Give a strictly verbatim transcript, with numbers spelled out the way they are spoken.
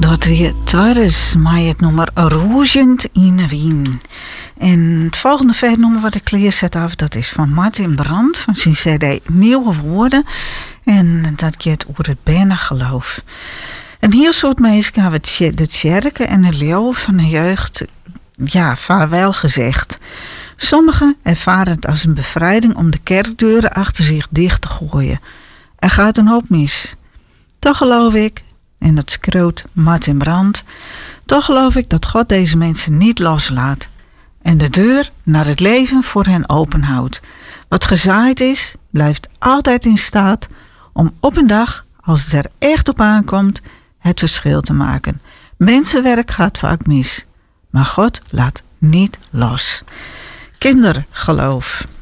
Dat weer Torres, maar het nummer Roezend in de Wien. En het volgende versnummer wat ik klaarzet af, dat is van Martin Brandt, van zijn cd Nieuwe Woorden. En dat gaat over het bijna geloof. Een heel soort mensen hebben de tjerken en de leeuw van de jeugd, ja, vaarwel gezegd. Sommigen ervaren het als een bevrijding om de kerkdeuren achter zich dicht te gooien. Er gaat een hoop mis. Toch geloof ik, en dat schreeuwt Martin Brandt, toch geloof ik dat God deze mensen niet loslaat en de deur naar het leven voor hen openhoudt. Wat gezaaid is, blijft altijd in staat om op een dag, als het er echt op aankomt, het verschil te maken. Mensenwerk gaat vaak mis, maar God laat niet los. Kindergeloof.